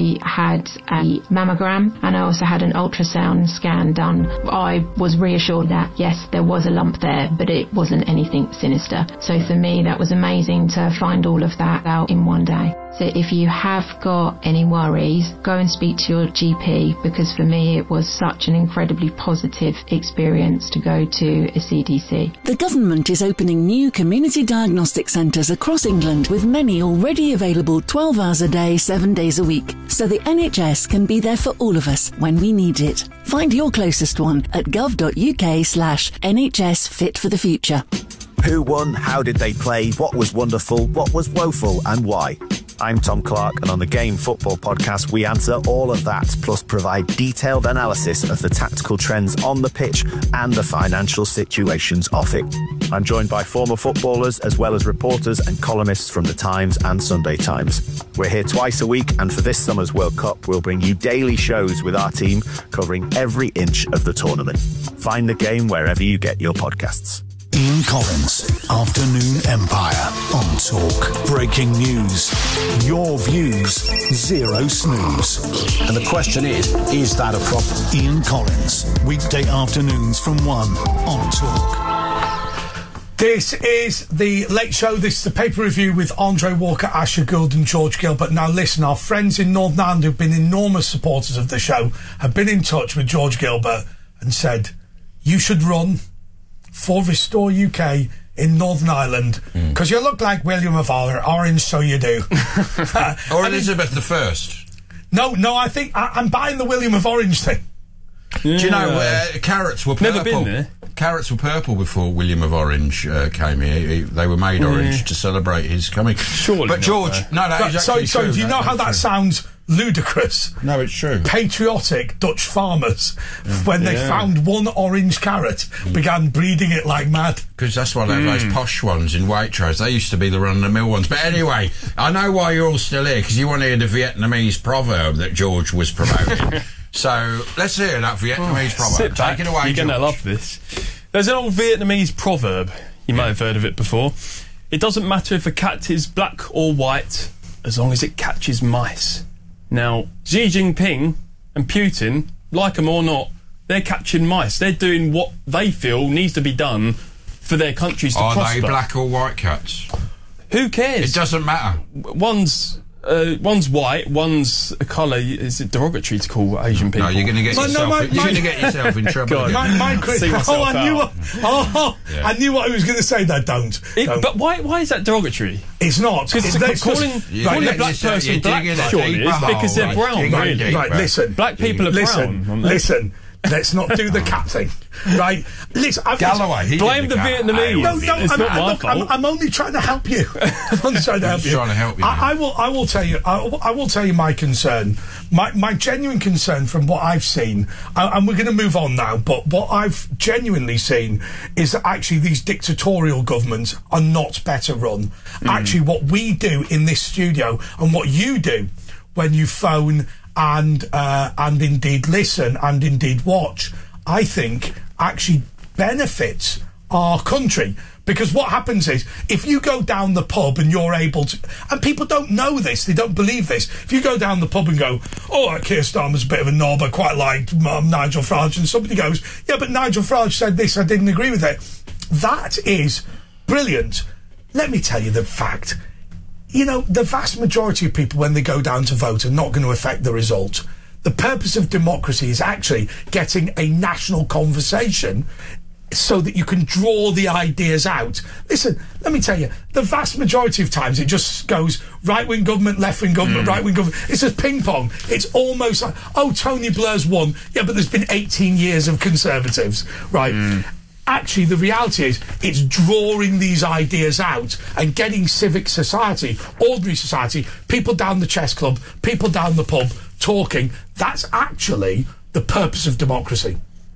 I had a mammogram and I also had an ultrasound scan done. I was reassured that, yes, there was a lump there, but it wasn't anything sinister. So for me, that was amazing to find all of that out in one day. So if you have got any worries, go and speak to your GP, because for me it was such an incredibly positive experience to go to a CDC. The government is opening new community diagnostic centres across England, with many already available 12 hours a day, 7 days a week, so the NHS can be there for all of us when we need it. Find your closest one at gov.uk/NHS Fit for the Future. Who won? How did they play? What was wonderful? What was woeful? And why? I'm Tom Clark, and on the Game Football Podcast, we answer all of that, plus provide detailed analysis of the tactical trends on the pitch and the financial situations off it. I'm joined by former footballers, as well as reporters and columnists from The Times and Sunday Times. We're here twice a week, and for this summer's World Cup, we'll bring you daily shows with our team covering every inch of the tournament. Find The Game wherever you get your podcasts. Ian Collins, Afternoon Empire on Talk. Breaking news. Your views, zero snooze. And the question is that a problem? Ian Collins, weekday afternoons from 1 on Talk. This is the Late Show. This is the paper review with Andre Walker, Asher Gould and George Gilbert. Now listen, our friends in Northern Ireland who've been enormous supporters of the show have been in touch with George Gilbert and said, you should run for Restore UK in Northern Ireland, because you look like William of Orange, so you do. Or Elizabeth I. No, I think I'm buying the William of Orange thing. Yeah. Do you know, carrots were purple. Never been there. Carrots were purple before William of Orange came here. They were made orange to celebrate his coming. Surely. But George, that is actually so true. do you know how that sounds? Ludicrous. No, it's true. Patriotic Dutch farmers, when they found one orange carrot, began breeding it like mad. Because that's why they have those posh ones in Waitrose. They used to be the run-of-the-mill ones. But anyway, I know why you're all still here, because you want to hear the Vietnamese proverb that George was promoting. So let's hear that Vietnamese proverb. Sit back. Take it away, You're going to George. love this. There's an old Vietnamese proverb. You might have heard of it before. It doesn't matter if a cat is black or white, as long as it catches mice. Now, Xi Jinping and Putin, like them or not, they're catching mice. They're doing what they feel needs to be done for their countries to prosper. Are they black or white cats? Who cares? It doesn't matter. One's white, one's a colour. Is it derogatory to call Asian people? No, you're going to get yourself in trouble. I knew what I was going to say. That don't. But why is that derogatory? It's not. Because calling a black person black, surely is because they're brown. Really, right? Listen, black people are brown. Listen. Let's not do the cat thing, right? Listen, Galloway, blame the Vietnamese. No, it's not my fault. I'm only trying to help you. I'm only trying to help you. Trying to help you. I will tell you. I will tell you my concern, my genuine concern from what I've seen, and we're going to move on now. But what I've genuinely seen is that actually these dictatorial governments are not better run. Actually, what we do in this studio and what you do when you phone and indeed listen and indeed watch, I think actually benefits our country. Because what happens is, if you go down the pub and you're able to, and people don't know this, they don't believe this, if you go down the pub and go, oh, Keir Starmer's a bit of a knob, I quite liked Nigel Farage, and somebody goes, yeah, but Nigel Farage said this, I didn't agree with it. That is brilliant. Let me tell you the fact. You know, the vast majority of people, when they go down to vote, are not going to affect the result. The purpose of democracy is actually getting a national conversation so that you can draw the ideas out. Listen, let me tell you, the vast majority of times it just goes right-wing government, left-wing government, right-wing government. It's just ping-pong. It's almost like, oh, Tony Blair's won. Yeah, but there's been 18 years of Conservatives, right? Actually, the reality is it's drawing these ideas out and getting civic society, ordinary society, people down the chess club, people down the pub, talking. That's actually the purpose of democracy.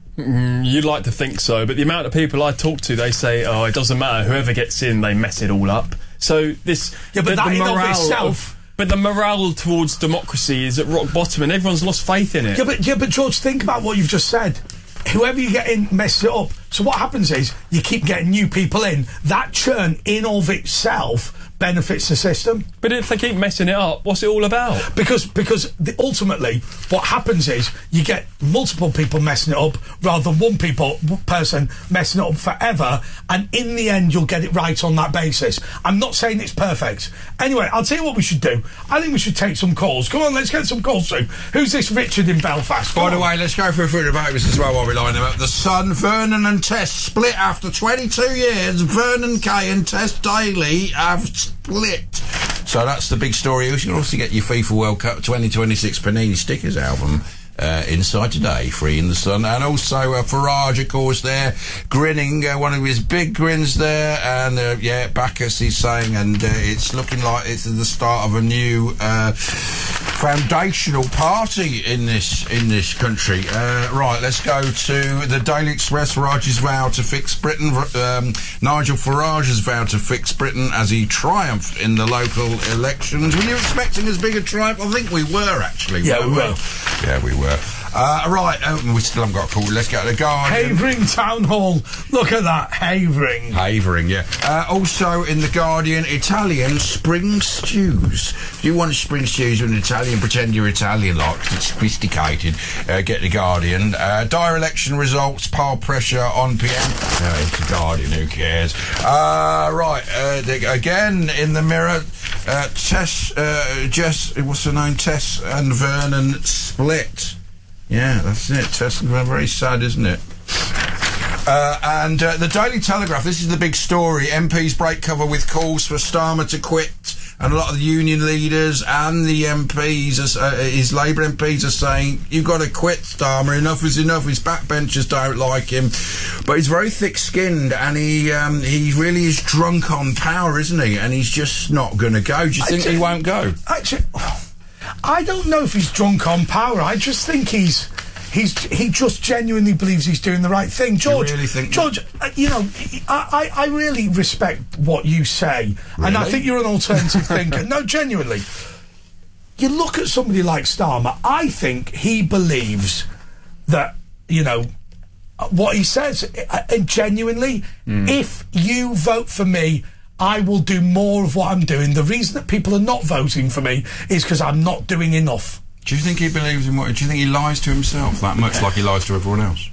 You'd like to think so, but the amount of people I talk to, they say, oh, it doesn't matter, whoever gets in, they mess it all up. So this... Yeah, but that in of itself... But the morale towards democracy is at rock bottom and everyone's lost faith in it. Yeah, but George, think about what you've just said. Whoever you get in messes it up. So what happens is you keep getting new people in. That churn in of itself benefits the system. But if they keep messing it up, what's it all about? Because ultimately, what happens is you get multiple people messing it up rather than one person messing it up forever, and in the end, you'll get it right on that basis. I'm not saying it's perfect. Anyway, I'll tell you what we should do. I think we should take some calls. Come on, let's get some calls through. Who's this Richard in Belfast? By the way, let's go through the papers as well while we line them up. The Sun, Vernon and Tess split after 22 years. Vernon Kay and Tess Daly have split. So that's the big story. You can also get your FIFA World Cup 2026 Panini Stickers album inside today, free in the Sun. And also Farage, of course, there, grinning, one of his big grins there. And, Bacchus, he's saying, and it's looking like it's the start of a new foundational party in this country. Right, let's go to the Daily Express. Farage's vow to fix Britain. Nigel Farage has vowed to fix Britain as he triumphed in the local elections. Were you expecting as big a triumph? I think we were, actually. Yeah, we were. Yeah, we were. Right, we still haven't got a call. Let's go to the Guardian. Havering Town Hall. Look at that, Havering. Havering, yeah. Also in the Guardian, Italian spring stews. If you want spring stews with an Italian, pretend you're Italian, like it's sophisticated. Get the Guardian. Dire election results, poll pressure on PM. No, it's the Guardian. Who cares? Again in the Mirror. Tess, what's her name? Tess and Vernon split. Yeah, that's it. Tess and Vernon, very sad, isn't it? And the Daily Telegraph, this is the big story. MPs break cover with calls for Starmer to quit. And a lot of the union leaders and the MPs, his Labour MPs, are saying, you've got to quit, Starmer, enough is enough. His backbenchers don't like him. But he's very thick-skinned, and he really is drunk on power, isn't he? And he's just not going to go. Do you think he won't go? Actually, I don't know if he's drunk on power. I just think he just genuinely believes he's doing the right thing. George, you really think George, I really respect what you say, really? And I think you're an alternative thinker. No, genuinely. You look at somebody like Starmer, I think he believes that, what he says, and genuinely, if you vote for me, I will do more of what I'm doing. The reason that people are not voting for me is because I'm not doing enough. Do you think he believes in what? Do you think he lies to himself that much, like he lies to everyone else?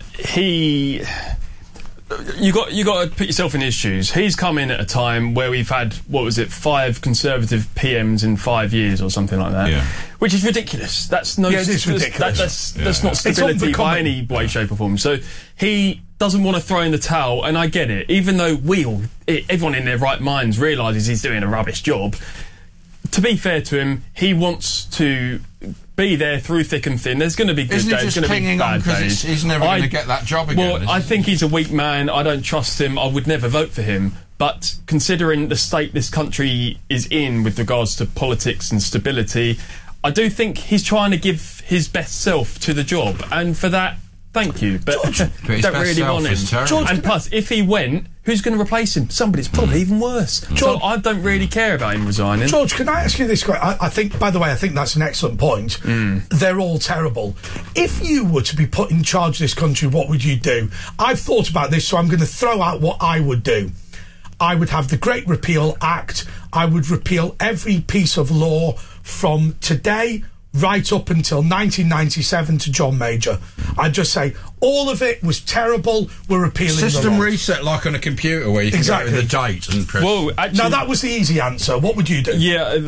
You got to put yourself in his shoes. He's come in at a time where we've had 5 Conservative PMs in 5 years or something like that, which is ridiculous. It is ridiculous. That's not stability by any way, shape, or form. So he doesn't want to throw in the towel, and I get it. Even though everyone in their right minds realises he's doing a rubbish job. To be fair to him, he wants to be there through thick and thin. There's going to be good days, there's going to be bad days. He's never going to get that job again. Well, I think he's a weak man. I don't trust him. I would never vote for him. But considering the state this country is in with regards to politics and stability, I do think he's trying to give his best self to the job. And for that, thank you. But don't really want him. And plus, if he went, who's going to replace him? Somebody's probably even worse. So I don't really care about him resigning. George, can I ask you this question? I think, by the way, I think that's an excellent point. They're all terrible. If you were to be put in charge of this country, what would you do? I've thought about this, so I'm going to throw out what I would do. I would have the Great Repeal Act. I would repeal every piece of law from today right up until 1997 to John Major. I'd just say all of it was terrible. We're repealing system the reset, like on a computer where you can go to the date and press. Well, actually, now that was the easy answer. What would you do? Yeah.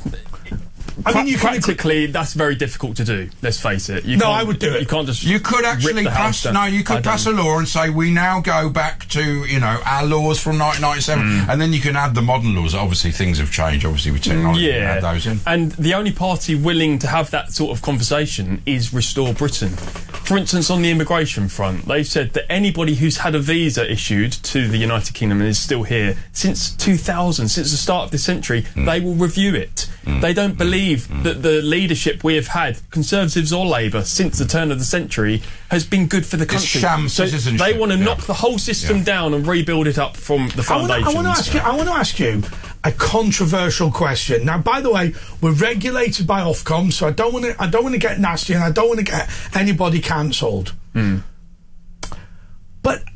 Practically, that's very difficult to do. Let's face it. I would do it. You can't just. You could actually pass. No, you could pass a law and say we now go back to our laws from 1997, and then you can add the modern laws. Obviously, things have changed. Obviously, with technology, you can add those in. And the only party willing to have that sort of conversation is Restore Britain. For instance, on the immigration front, they've said that anybody who's had a visa issued to the United Kingdom and is still here since 2000, since the start of this century, they will review it. They don't believe that the leadership we have had, Conservatives or Labour, since the turn of the century, has been good for the country. It's sham citizenship. They want to knock the whole system down and rebuild it up from the foundations. I want to ask you a controversial question. Now, by the way, we're regulated by Ofcom, so I don't want to get nasty, and I don't want to get anybody cancelled. But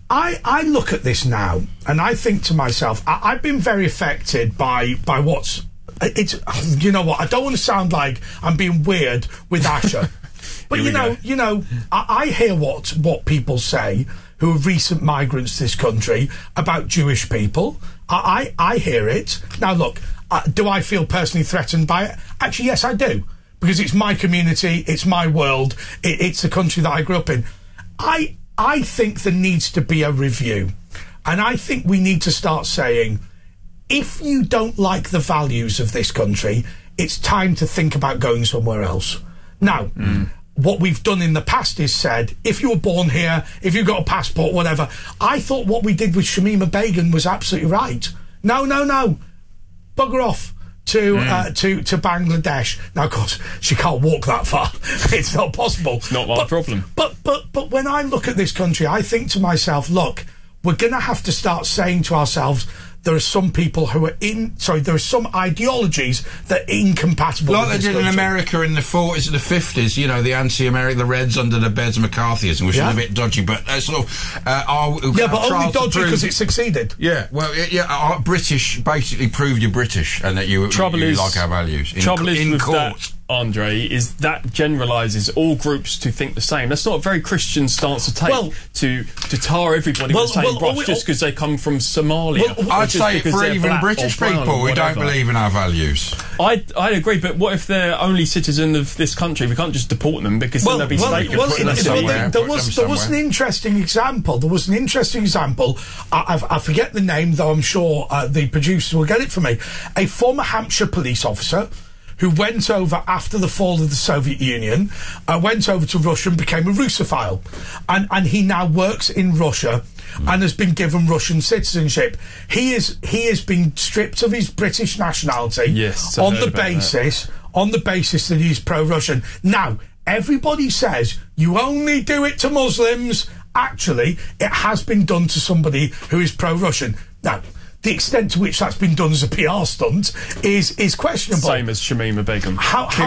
I look at this now and I think to myself, I've been very affected by what's... you know what, I don't want to sound like I'm being weird with Asher. But I hear what people say who are recent migrants to this country about Jewish people. I hear it. Now look, do I feel personally threatened by it? Actually, yes, I do. Because it's my community, it's my world, it's the country that I grew up in. I think there needs to be a review. And I think we need to start saying, if you don't like the values of this country, it's time to think about going somewhere else. Now, what we've done in the past is said, if you were born here, if you've got a passport, whatever. I thought what we did with Shamima Begum was absolutely right. No. Bugger off to Bangladesh. Now, of course, she can't walk that far. It's not possible. It's not my problem. But when I look at this country, I think to myself, look, we're going to have to start saying to ourselves, there are some people who are there are some ideologies that are incompatible like with they did in America in the 40s and the 50s, you know, the anti-American, the Reds under the beds, McCarthyism, which is a bit dodgy, but sort of... but only dodgy because it succeeded. Yeah, well, British, basically proved you're British and that you like our values. Trouble is with that, Andre, is that generalises all groups to think the same. That's not a very Christian stance to take, to tar everybody with the same brush just because they come from Somalia. I'd say for even British people who don't believe in our values. I agree, but what if they're only citizens of this country? We can't just deport them because then they'll be stated putting them somewhere. There was an interesting example. I forget the name, though I'm sure the producers will get it for me. A former Hampshire police officer who went over after the fall of the Soviet Union, went over to Russia and became a Russophile. And he now works in Russia and has been given Russian citizenship. He has been stripped of his British nationality on the basis that he's pro-Russian. Now, everybody says you only do it to Muslims. Actually, it has been done to somebody who is pro-Russian. Now, the extent to which that's been done as a PR stunt is questionable. Same as Shamima Begum.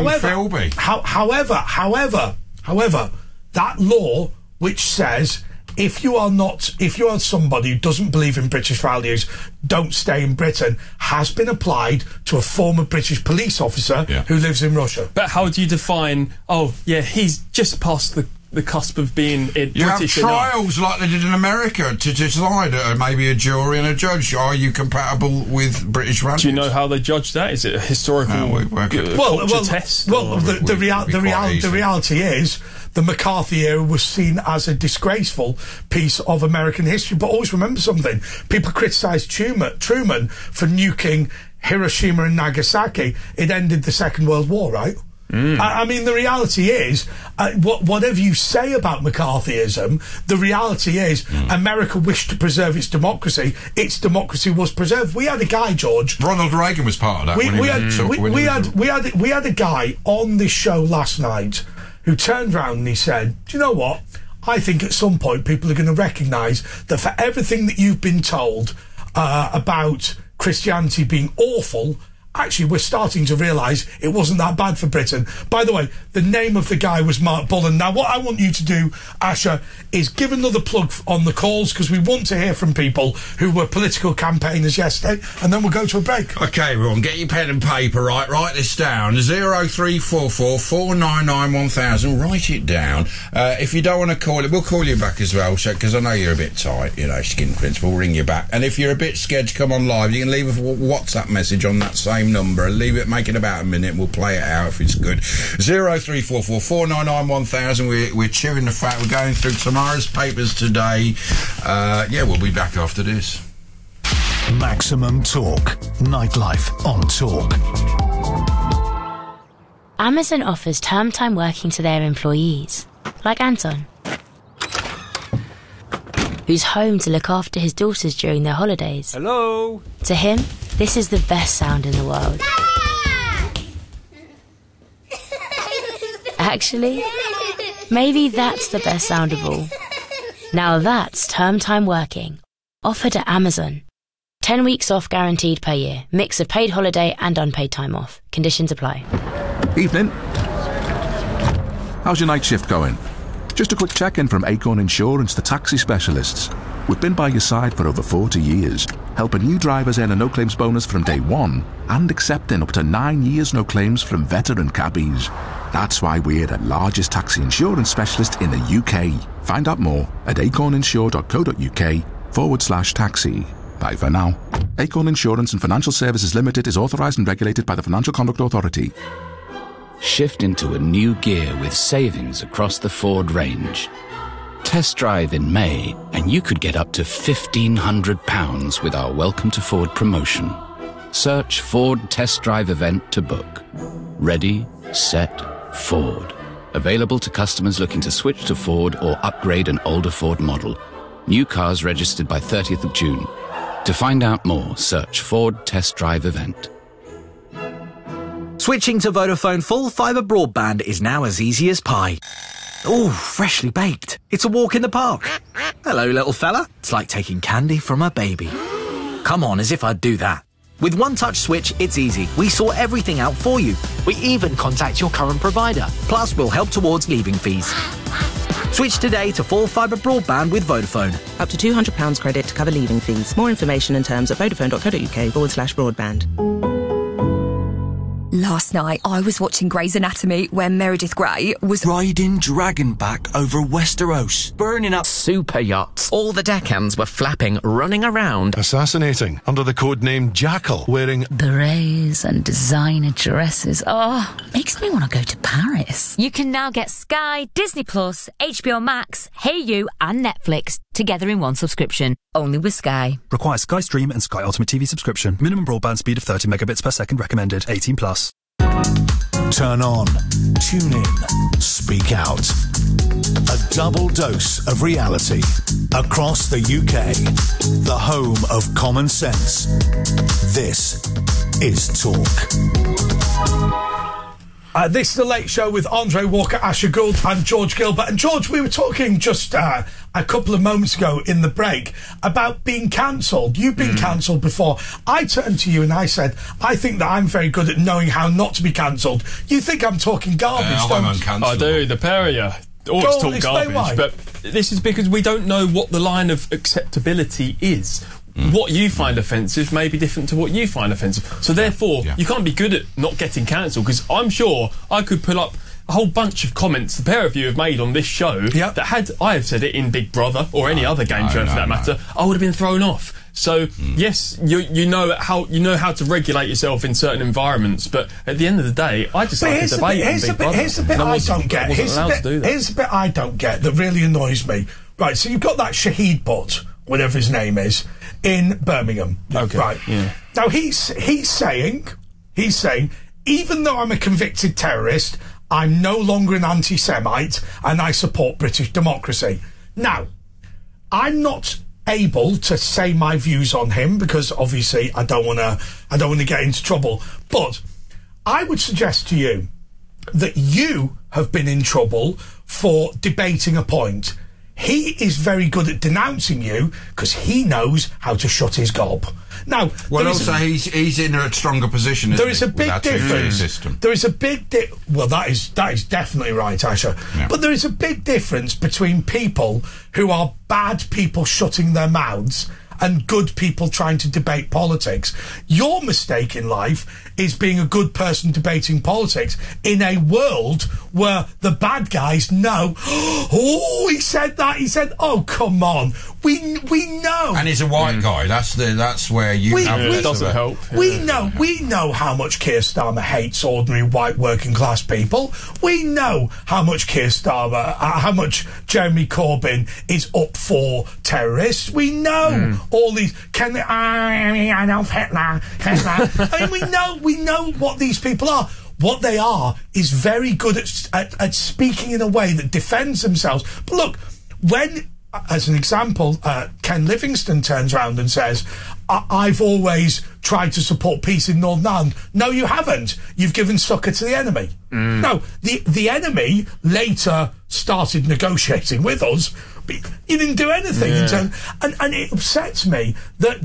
However, that law which says if you are somebody who doesn't believe in British values, don't stay in Britain, has been applied to a former British police officer who lives in Russia. But how do you define, he's just past the cusp of being British enough? You have trials like they did in America to decide, maybe a jury and a judge, are you compatible with British values? Do you know how they judge that? Is it a historical test? The reality is the McCarthy era was seen as a disgraceful piece of American history. But always remember something. People criticised Truman for nuking Hiroshima and Nagasaki. It ended the Second World War, right? I mean, the reality is, whatever you say about McCarthyism, the reality is America wished to preserve its democracy. Its democracy was preserved. We had a guy, George. Ronald Reagan was part of that. We had a guy on this show last night who turned round and he said, do you know what? I think at some point people are going to recognise that for everything that you've been told about Christianity being awful, actually, we're starting to realise it wasn't that bad for Britain. By the way, the name of the guy was Mark Bullen. Now, what I want you to do, Asher, is give another plug on the calls, because we want to hear from people who were political campaigners yesterday, and then we'll go to a break. OK, everyone, get your pen and paper, right? Write this down. 0344 499 1000. Write it down. If you don't want to call it, we'll call you back as well, because I know you're a bit tight, skin prints. We'll ring you back. And if you're a bit scared to come on live, you can leave a WhatsApp message on that same number, leave it, make it about a minute, and we'll play it out if it's good. 0344 499 1000. We're chewing the fat. We're going through tomorrow's papers today. We'll be back after this. Maximum Talk. Nightlife on Talk. Amazon offers term time working to their employees, like Anton, who's home to look after his daughters during their holidays. Hello? To him, this is the best sound in the world. Actually, maybe that's the best sound of all. Now that's term time working. Offered at Amazon. 10 weeks off guaranteed per year. Mix of paid holiday and unpaid time off. Conditions apply. Evening. How's your night shift going? Just a quick check-in from Acorn Insurance, the taxi specialists. We've been by your side for over 40 years, helping new drivers earn a no-claims bonus from day one and accepting up to 9 years no claims from veteran cabbies. That's why we're the largest taxi insurance specialist in the UK. Find out more at acorninsure.co.uk/taxi. Bye for now. Acorn Insurance and Financial Services Limited is authorised and regulated by the Financial Conduct Authority. Shift into a new gear with savings across the Ford range. Test drive in May and you could get up to £1,500 with our Welcome to Ford promotion. Search Ford Test Drive event to book. Ready, set, Ford. Available to customers looking to switch to Ford or upgrade an older Ford model. New cars registered by 30th of June. To find out more, search Ford Test Drive event. Switching to Vodafone full fibre broadband is now as easy as pie. Ooh, freshly baked. It's a walk in the park. Hello, little fella. It's like taking candy from a baby. Come on, as if I'd do that. With One Touch Switch, it's easy. We sort everything out for you. We even contact your current provider. Plus, we'll help towards leaving fees. Switch today to full fibre broadband with Vodafone. Up to £200 credit to cover leaving fees. More information and terms at vodafone.co.uk/broadband. Last night, I was watching Grey's Anatomy where Meredith Grey was riding dragonback over Westeros, burning up super yachts. All the deckhands were flapping, running around. Assassinating under the codename Jackal, wearing berets and designer dresses. Oh, makes me want to go to Paris. You can now get Sky, Disney Plus, HBO Max, HeyU and Netflix together in one subscription. Only with Sky. Requires Sky Stream and Sky Ultimate TV subscription. Minimum broadband speed of 30 megabits per second recommended. 18 plus. Turn on, tune in, speak out. A double dose of reality across the UK. The home of common sense. This is Talk. This is The Late Show with Andre Walker, Asher Gould and George Gilbert. And George, we were talking just a couple of moments ago in the break about being cancelled. You've been cancelled before. I turned to you and I said, I think that I'm very good at knowing how not to be cancelled. You think I'm talking garbage, don't you? I do, the pair of you. Always talk garbage. Why. But this is because we don't know what the line of acceptability is. What you find offensive may be different to what you find offensive. So therefore, you can't be good at not getting cancelled, because I'm sure I could pull up a whole bunch of comments the pair of you have made on this show that had I have said it in Big Brother or any other game show for that matter, I would have been thrown off. So yes, you know how to regulate yourself in certain environments, but at the end of the day, I just like to debate on Big Brother. Here's the bit I don't get. Here's the bit I don't get that really annoys me. Right, so you've got that Shahid Butt, whatever his name is, in Birmingham. Okay. Right. Yeah. Now he's saying, even though I'm a convicted terrorist, I'm no longer an anti-Semite and I support British democracy. Now, I'm not able to say my views on him because obviously I don't want to get into trouble. But I would suggest to you that you have been in trouble for debating a point. He is very good at denouncing you because he knows how to shut his gob. Now, well, also he's in a stronger position. There is a big difference. System. There is a big well, that is definitely right, Asher. Yeah. But there is a big difference between people who are bad people shutting their mouths and good people trying to debate politics. Your mistake in life is being a good person debating politics in a world where the bad guys know, oh, he said that, oh, come on. We know. And he's a white guy. That's where you have it doesn't help. We know how much Keir Starmer hates ordinary white working class people. We know how much Keir Starmer, how much Jeremy Corbyn is up for terrorists. We know all these. I know Hitler. I mean, we know what these people are. What they are is very good at speaking in a way that defends themselves. But look, when, as an example, Ken Livingstone turns around and says, I've always tried to support peace in Northern Ireland. No, you haven't. You've given succour to the enemy. No, the enemy later started negotiating with us, but you didn't do anything. And it upsets me that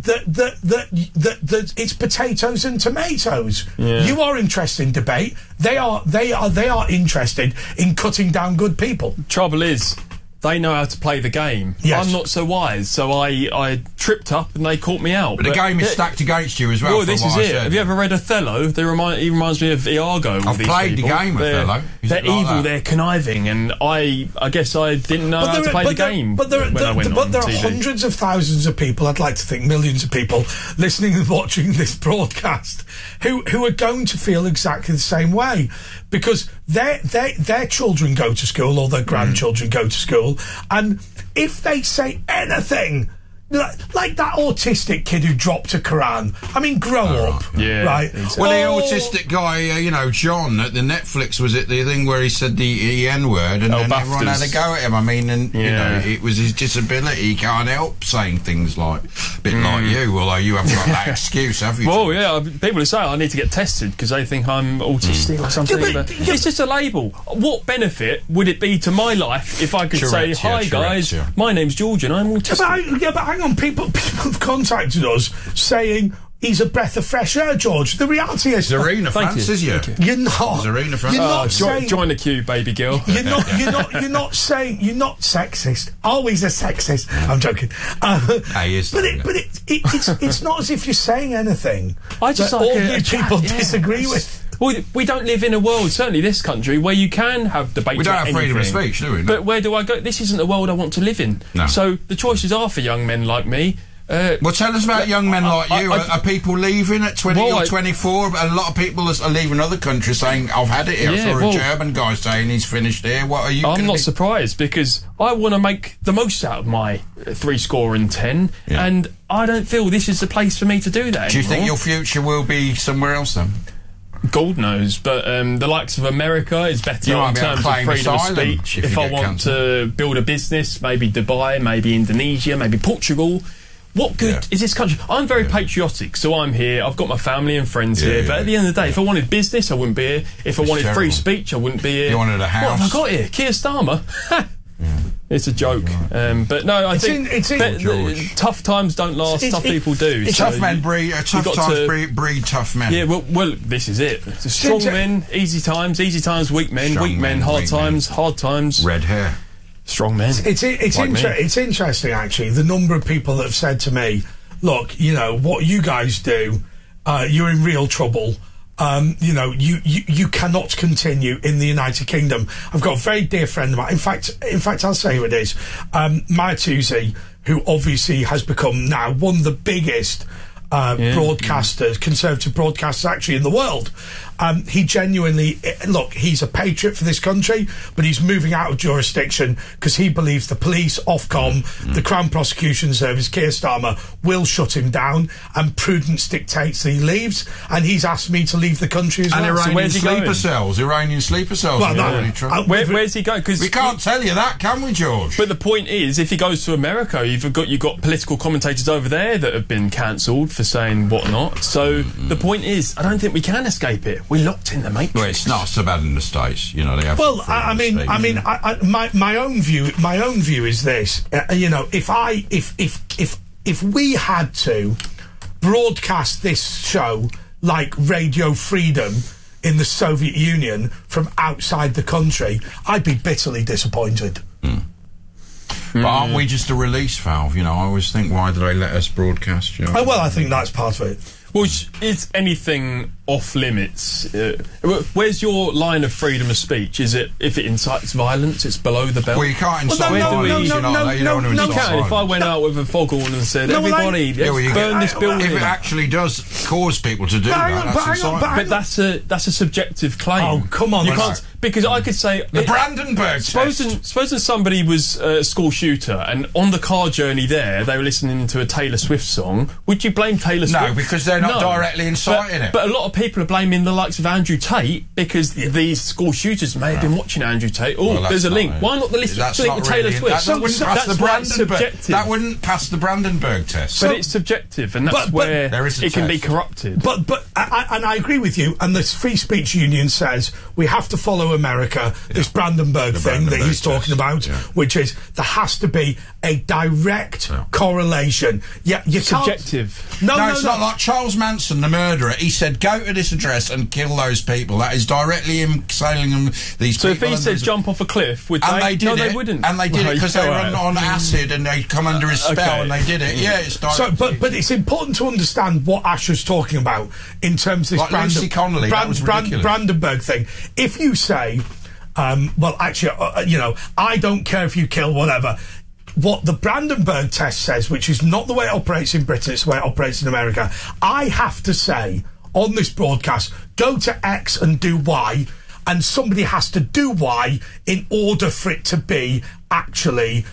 it's potatoes and tomatoes. You are interested in debate. They are interested in cutting down good people. Trouble is, they know how to play the game. Yes. I'm not so wise, so I tripped up and they caught me out. But the game is stacked against you as well. Well, this is it. Have you ever read Othello? He reminds me of Iago. I've played the game Othello. They're evil, they're conniving, and I guess I didn't know how to play the game. But there are hundreds of thousands of people, I'd like to think millions of people, listening and watching this broadcast who are going to feel exactly the same way, because their children go to school or their grandchildren go to school, and if they say anything like that autistic kid who dropped a Quran, I mean, grow up, right? Well, the autistic guy, John at the Netflix, was it the thing where he said the N-word and then everyone had a go at him? I mean, and you know, it was his disability. He can't help saying things like a bit like you, although you haven't got that excuse, have you? Well, yeah, people are saying I need to get tested because they think I'm autistic or something. But it's just a label. What benefit would it be to my life if I could say, "Hi guys, my name's George and I'm autistic"? But hang on, people have contacted us saying he's a breath of fresh air, George. The reality is, Zarina Francis, you're not. Zarina Francis. You're not saying, join the queue, baby girl. You're not saying you're not sexist. Always a sexist. I'm joking. It's not as if you're saying anything. I just that like all you people disagree with. Well, we don't live in a world, certainly this country, where you can have debates. We don't about have freedom of anything. speech, do we? No. But where do I go? This isn't the world I want to live in. No. So the choices are for young men like me. Well, tell us about young men like you. Are people leaving at 20 or 24? A lot of people are leaving other countries saying, I've had it here. I saw a German guy saying he's finished here. What are you I'm not surprised, because I want to make the most out of my 10, and I don't feel this is the place for me to do that Do you anymore. think your future will be somewhere else then? God knows, but the likes of America is better in terms of freedom of speech. If I want to build a business, maybe Dubai, maybe Indonesia, maybe Portugal. What good is this country? I'm very patriotic, so I'm here. I've got my family and friends here. But at the end of the day, if I wanted business, I wouldn't be here. If I wanted free speech, I wouldn't be here. You wanted a house. What have I got here? Keir Starmer. It's a joke. But no, I think tough times don't last. Tough people do. Tough men breed tough men. Yeah, well, this is it. Strong men, easy times, weak men, weak men, hard times. Red hair. Strong men. It's interesting, actually, the number of people that have said to me, look, what you guys do, you're in real trouble. You cannot continue in the United Kingdom. I've got a very dear friend of mine. In fact, I'll say who it is. Maya Toosey, who obviously has become now one of the biggest broadcasters, conservative broadcasters actually in the world. He genuinely, he's a patriot for this country, but he's moving out of jurisdiction because he believes the police, Ofcom, the Crown Prosecution Service, Keir Starmer, will shut him down, and prudence dictates that he leaves, and he's asked me to leave the country as well. And Iranian sleeper cells. Well, where's he going? Because we can't tell you that, can we, George? But the point is, if he goes to America, you've got political commentators over there that have been cancelled for saying whatnot. So the point is, I don't think we can escape it. We're locked in the matrix. Well, it's not so bad in the States, they have. Well, my own view is this. If we had to broadcast this show like Radio Freedom in the Soviet Union from outside the country, I'd be bitterly disappointed. But aren't we just a release valve? I always think, why do they let us broadcast? Well, I think that's part of it. Well, is anything off limits? Where's your line of freedom of speech? Is it if it incites violence, it's below the belt? Well, you can't incite violence. You can. If I went out with a foghorn and said, everybody, burn this building. If it actually does cause people to do but that's a subjective claim. Oh, come on. You can't, because I could say... The Brandenburg Supposing somebody was a school shooter and on the car journey there, they were listening to a Taylor Swift song, would you blame Taylor Swift? No, because they're not directly inciting it. But a lot of people are blaming the likes of Andrew Tate because these school shooters may have been watching Andrew Tate. There's a link. Why not the list of Taylor Swift? That wouldn't pass the Brandenburg. That wouldn't pass the Brandenburg test. But it's subjective, and that's where it can be corrupted. But I agree with you. And the Free Speech Union says we have to follow America. This Brandenburg thing that he's talking about, which is there has to be a direct correlation. Yeah, you subjective. No, it's not like Charles Charles Manson, the murderer, he said, go to this address and kill those people. That is directly him sailing them, these So people. if he said jump off a cliff, would and they did no, it. they wouldn't. And they did it because they were on acid and they'd come under his spell and they did it. Yeah, it's direct. So, but it's important to understand what Asher's talking about in terms of this Lucy Connolly, that was ridiculous. Brandenburg thing. If you say, well, actually, I don't care if you kill whatever. What the Brandenburg test says, which is not the way it operates in Britain, it's the way it operates in America. I have to say on this broadcast, go to X and do Y, and somebody has to do Y in order for it to be actually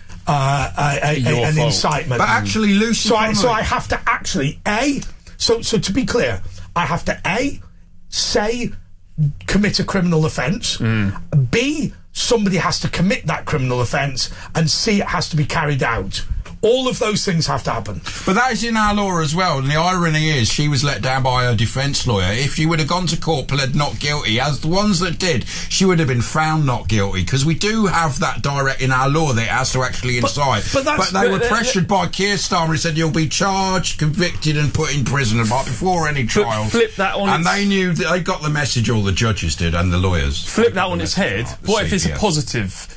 an incitement. But actually, Lucy Connolly... So I have to actually, So to be clear, I have to, say commit a criminal offence, B, somebody has to commit that criminal offence, and C, it has to be carried out. All of those things have to happen. But that is in our law as well, and the irony is she was let down by her defence lawyer. If she would have gone to court, pled not guilty, as the ones that did, she would have been found not guilty, because we do have that direct in our law that it has to actually incite. But they were pressured by Keir Starmer. He said you'll be charged, convicted and put in prison before any trial. Flip that on and they knew that they got the message, all the judges did and the lawyers. Flip that on its head. What if it's a positive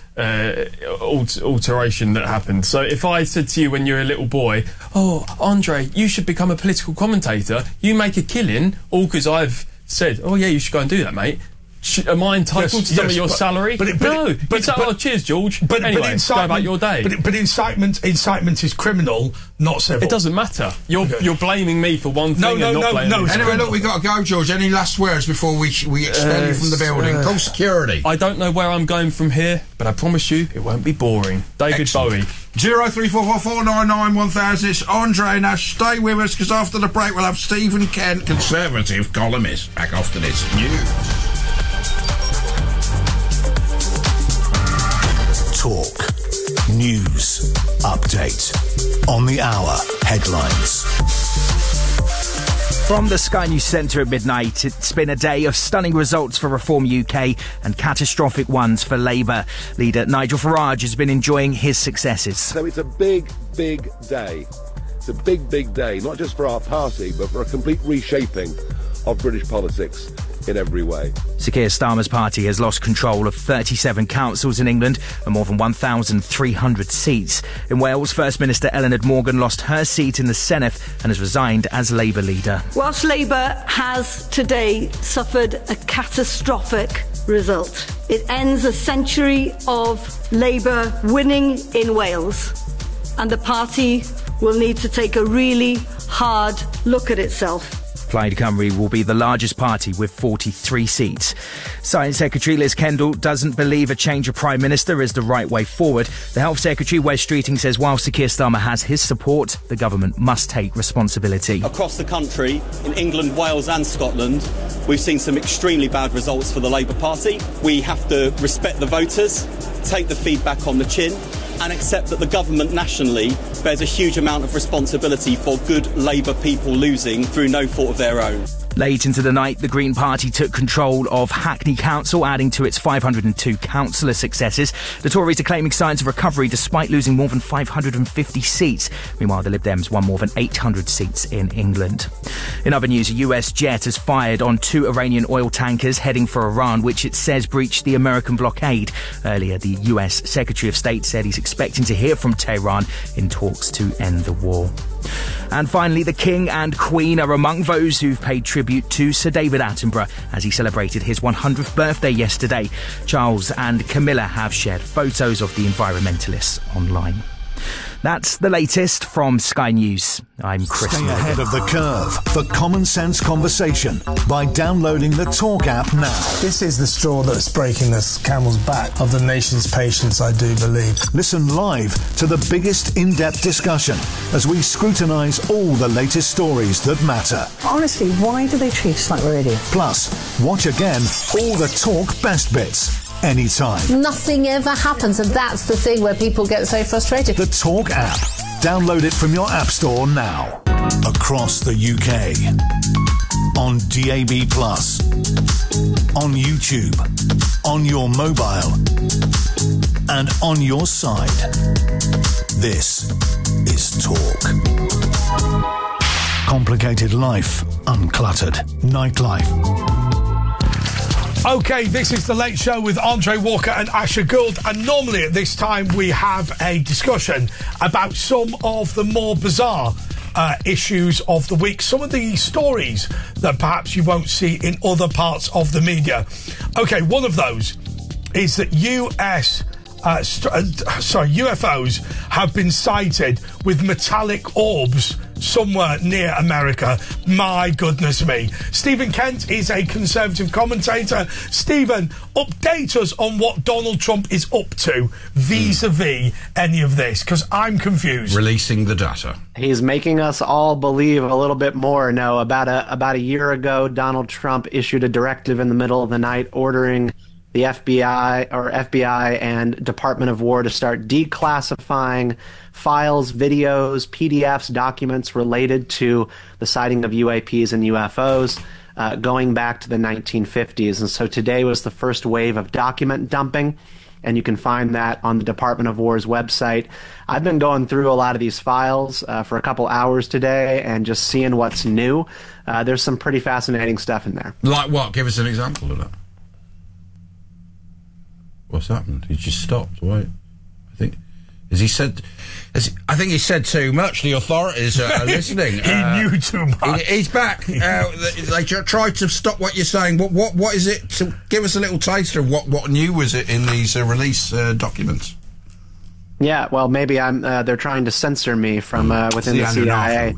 alteration that happened? So if I said to you when you're a little boy, oh, Andre, you should become a political commentator, you make a killing, all because I've said, oh yeah, you should go and do that, mate. Am I entitled to some of your salary? No. Cheers, George. Anyway, go about your day. But incitement is criminal, not civil. It doesn't matter. You're blaming me for one thing and not blaming me. Anyway, look, we got to go, George. Any last words before we expel you from the building? Call security. I don't know where I'm going from here, but I promise you it won't be boring. David Bowie. 03444991000. It's Andre. Now stay with us, because after the break we'll have Stephen Kent, Conservative columnist, back after this news. Talk. News. Update. On the hour. Headlines. From the Sky News Centre at midnight, it's been a day of stunning results for Reform UK and catastrophic ones for Labour. Leader Nigel Farage has been enjoying his successes. So it's a big, big day. It's a big, big day, not just for our party, but for a complete reshaping of British politics in every way. Sir Keir Starmer's party has lost control of 37 councils in England and more than 1,300 seats. In Wales, First Minister Eluned Morgan lost her seat in the Senedd and has resigned as Labour leader. Whilst Labour has today suffered a catastrophic result, it ends a century of Labour winning in Wales, and the party will need to take a really hard look at itself. Plaid Cymru will be the largest party with 43 seats. Science Secretary Liz Kendall doesn't believe a change of Prime Minister is the right way forward. The Health Secretary, Wes Streeting, says while Sir Keir Starmer has his support, the government must take responsibility. Across the country, in England, Wales and Scotland, we've seen some extremely bad results for the Labour Party. We have to respect the voters, take the feedback on the chin, and accept that the government nationally bears a huge amount of responsibility for good Labour people losing through no fault of their own. Late into the night, the Green Party took control of Hackney Council, adding to its 502 councillor successes. The Tories are claiming signs of recovery despite losing more than 550 seats. Meanwhile, the Lib Dems won more than 800 seats in England. In other news, a US jet has fired on 2 Iranian oil tankers heading for Iran, which it says breached the American blockade. Earlier, the US Secretary of State said he's expecting to hear from Tehran in talks to end the war. And finally, the King and Queen are among those who've paid tribute to Sir David Attenborough as he celebrated his 100th birthday yesterday. Charles and Camilla have shared photos of the environmentalists online. That's the latest from Sky News. I'm Chris Stay Morgan. ahead of the curve for common sense conversation by downloading the Talk app now. This is the straw that's breaking the camel's back of the nation's patients, I do believe. Listen live to the biggest in-depth discussion as we scrutinise all the latest stories that matter. Honestly, why do they treat us like we're idiots? Plus, watch again all the Talk best bits. Anytime. Nothing ever happens, and that's the thing where people get so frustrated. The Talk app. Download it from your app store now. Across the UK. On DAB+. On YouTube. On your mobile. And on your side. This is Talk. Complicated life. uncluttered nightlife. Okay, this is The Late Show with Andre Walker and Asher Gould, and normally at this time we have a discussion about some of the more bizarre issues of the week, some of the stories that perhaps you won't see in other parts of the media. Okay, one of those is that UFOs have been sighted with metallic orbs somewhere near America. My goodness me. Stephen Kent is a Conservative commentator. Stephen, update us on what Donald Trump is up to vis-a-vis any of this, because I'm confused. Releasing the data. He's making us all believe a little bit more. No, about a year ago, Donald Trump issued a directive in the middle of the night ordering the FBI and Department of War to start declassifying files, videos, PDFs, documents related to the sighting of UAPs and UFOs going back to the 1950s. And so today was the first wave of document dumping, and you can find that on the Department of War's website. I've been going through a lot of these files for a couple hours today and just seeing what's new. There's some pretty fascinating stuff in there. Like what? Give us an example of that. What's happened? He just stopped. Wait, I think he said too much. The authorities are listening. He knew too much. He's back. They tried to stop what you're saying. What is it? So give us a little taster of what new was it in these release documents? Yeah, well, maybe they're trying to censor me from within the CIA.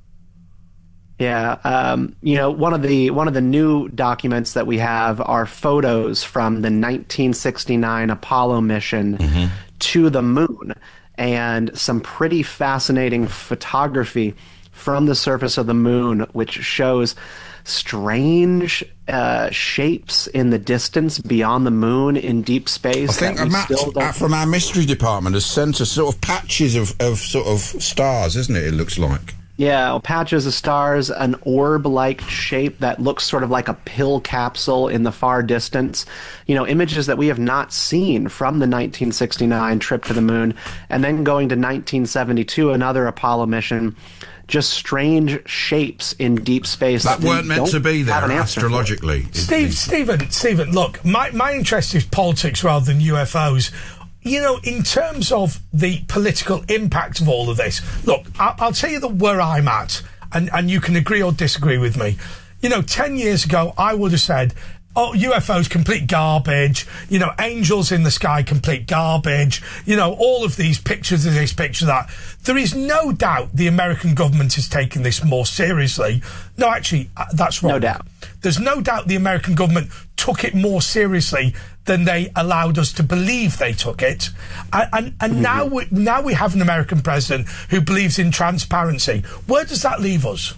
Yeah, one of the new documents that we have are photos from the 1969 Apollo mission to the moon, and some pretty fascinating photography from the surface of the moon, which shows strange shapes in the distance beyond the moon in deep space. I think Matt from our mystery department has sent us sort of patches of sort of stars, isn't it? It looks like. Yeah, patches of stars, an orb-like shape that looks sort of like a pill capsule in the far distance. Images that we have not seen from the 1969 trip to the moon. And then going to 1972, another Apollo mission, just strange shapes in deep space that weren't meant to be there astrologically. Stephen, look, my interest is politics rather than UFOs. In terms of the political impact of all of this, look, I'll tell you where I'm at, and you can agree or disagree with me. 10 years ago, I would have said, UFOs, complete garbage. Angels in the sky, complete garbage. All of these pictures of this, picture of that. There is no doubt the American government is taking this more seriously. No, actually, that's wrong. No doubt. There's no doubt the American government took it more seriously than they allowed us to believe they took it. And now we have an American president who believes in transparency. Where does that leave us?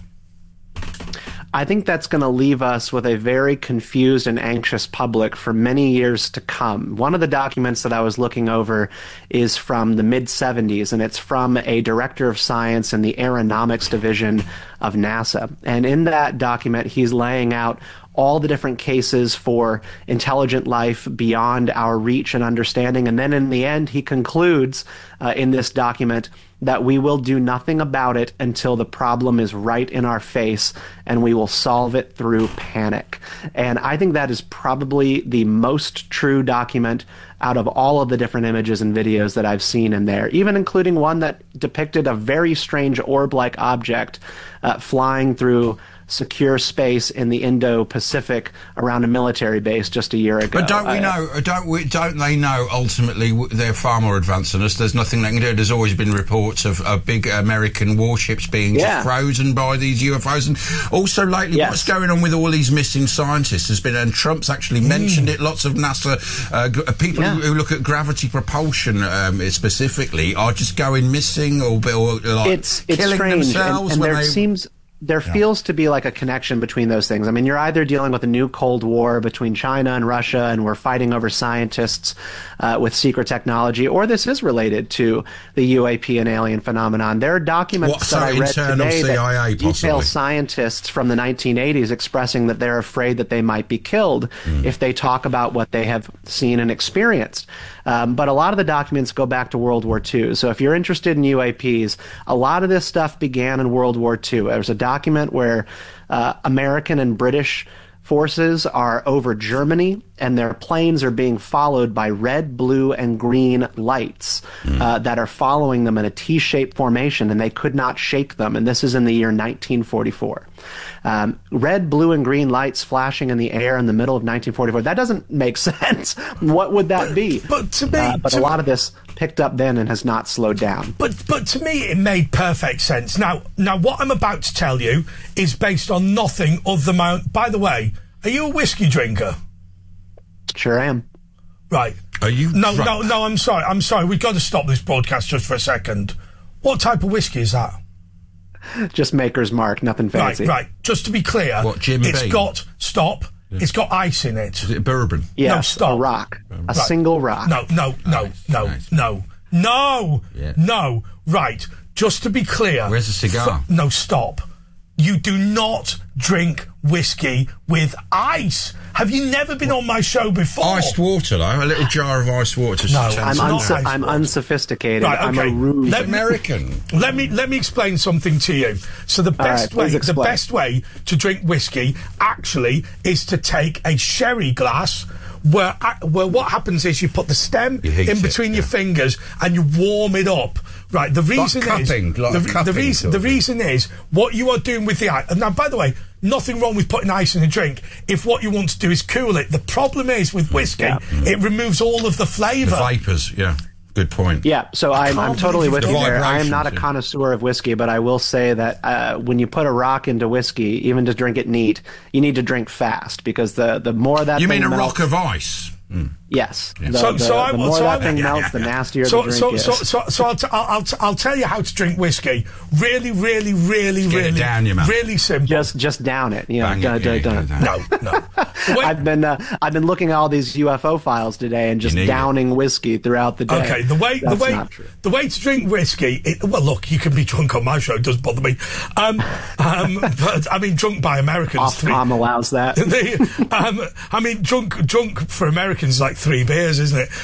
I think that's going to leave us with a very confused and anxious public for many years to come. One of the documents that I was looking over is from the mid-'70s, and it's from a director of science in the aeronautics division of NASA. And in that document, he's laying out all the different cases for intelligent life beyond our reach and understanding. And then in the end, he concludes in this document that we will do nothing about it until the problem is right in our face, and we will solve it through panic. And I think that is probably the most true document out of all of the different images and videos that I've seen in there, even including one that depicted a very strange orb-like object flying through secure space in the Indo-Pacific around a military base just a year ago. But don't they know ultimately they're far more advanced than us? There's nothing they can do. There's always been reports of big American warships being just frozen by these UFOs, and also lately what's going on with all these missing scientists has been, and Trump's actually mentioned it. Lots of NASA people who look at gravity propulsion specifically are just going missing or like it's killing strange. themselves. And there feels to be like a connection between those things. I mean, you're either dealing with a new Cold War between China and Russia, and we're fighting over scientists with secret technology, or this is related to the UAP and alien phenomenon. There are documents that I read today that detail scientists from the 1980s expressing that they're afraid that they might be killed if they talk about what they have seen and experienced. But a lot of the documents go back to World War II. So if you're interested in UAPs, a lot of this stuff began in World War II. There's a document where American and British forces are over Germany, and their planes are being followed by red, blue, and green lights that are following them in a T-shaped formation, and they could not shake them. And this is in the year 1944. Red, blue, and green lights flashing in the air in the middle of 1944. That doesn't make sense. What would that be? But to me, but a lot of this picked up then and has not slowed down. But to me, it made perfect sense. Now, what I'm about to tell you is based on nothing other than my own. By the way, are you a whiskey drinker? Sure am. Right. Are you? No, I'm sorry. We've got to stop this broadcast just for a second. What type of whiskey is that? Just Maker's Mark, nothing fancy. Right. Just to be clear, what, Jim it's Beam? got, stop, it's got ice in it. Is it bourbon? Yeah, no, stop. A rock. A single rock. No. Yeah. No. Right. Just to be clear. Where's the cigar? No, stop. You do not drink whiskey with ice. Have you never been on my show before? Iced water, though. A little jar of iced water. No, I'm unsophisticated. Right, okay. I'm a rude American. Let me explain something to you. So the best way to drink whiskey actually is to take a sherry glass. Where what happens is you put the stem in between your fingers and you warm it up. Right. The reason the reason is what you are doing with the ice. Now, by the way, nothing wrong with putting ice in a drink if what you want to do is cool it. The problem is with whiskey, it removes all of the flavour. The vapours, yeah. Good point. Yeah, so I'm totally with you there. I am not a yeah. connoisseur of whiskey, but I will say that when you put a rock into whiskey, even to drink it neat, you need to drink fast because the more that you thing mean a melts, rock of ice? Yes. Yeah. The more that thing melts, the nastier the drink is. So I'll tell you how to drink whiskey. Really down your mouth. Really simple. Just down it. You know, No. I've been looking at all these UFO files today and just downing whiskey throughout the day. Okay, the way to drink whiskey. Well, look, you can be drunk on my show. It doesn't bother me. But I mean, drunk by Americans. Tom allows that. I mean, drunk for Americans is like 3 beers, isn't it?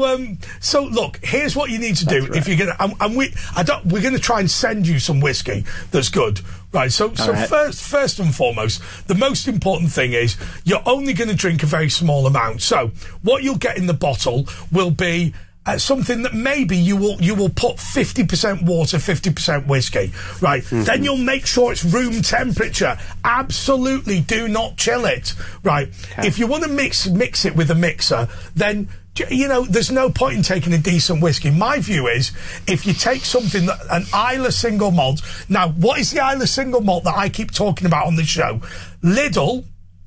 So look, here's what you need to do if you're gonna. We're gonna try and send you some whiskey that's good. Right, so first and foremost, the most important thing is you're only going to drink a very small amount. So what you'll get in the bottle will be something that maybe you will put 50% water, 50% whiskey. Right, then you'll make sure it's room temperature. Absolutely, do not chill it. Right, if you want to mix it with a mixer, then. You know, there's no point in taking a decent whiskey. My view is, if you take something an Islay single malt. Now, what is the Islay single malt that I keep talking about on this show? Lidl,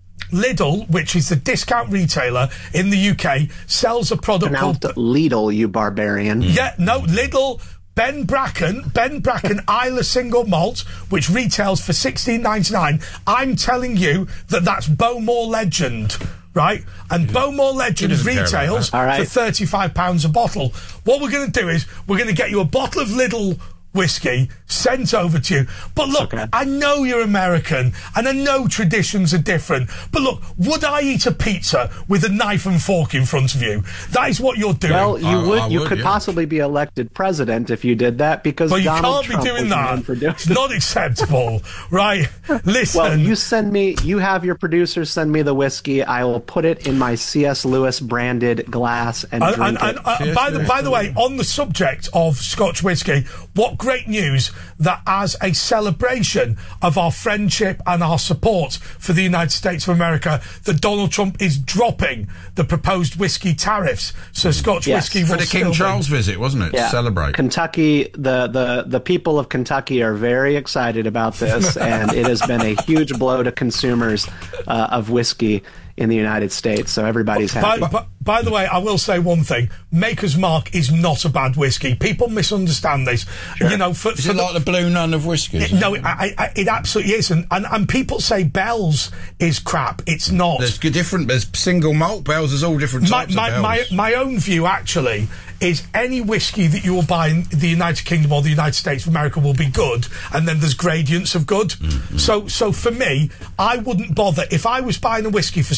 which is the discount retailer in the UK, sells a product called Lidl, you barbarian. Yeah, no, Lidl. Ben Bracken Islay single malt, which retails for $16.99. I'm telling you that's Bowmore Legend. Right? And Bowmore Legend retails for £35 a bottle. What we're going to do is we're going to get you a bottle of Lidl whiskey sent over to you. But look, I know you're American and I know traditions are different. But look, would I eat a pizza with a knife and fork in front of you? That is what you're doing. Well, you could possibly be elected president if you did that because Donald Trump be doing that. It's not acceptable, right? Listen. Well, you have your producers send me the whiskey. I will put it in my C.S. Lewis branded glass and drink it. By the way, on the subject of Scotch whiskey, what great news that as a celebration of our friendship and our support for the United States of America, that Donald Trump is dropping the proposed whiskey tariffs. So Scotch whiskey will for the King Charles visit, wasn't it? Yeah. To celebrate. Kentucky, the people of Kentucky are very excited about this, and it has been a huge blow to consumers of whiskey in the United States, so everybody's happy. By the way, I will say one thing. Maker's Mark is not a bad whiskey. People misunderstand this. Sure. You know, is it like the Blue Nun of whiskey? It absolutely isn't. And people say Bell's is crap. It's not. There's single malt Bell's. There's all different types of Bell's. My own view, actually, is any whiskey that you will buy in the United Kingdom or the United States of America will be good, and then there's gradients of good. So for me, I wouldn't bother. If I was buying a whiskey for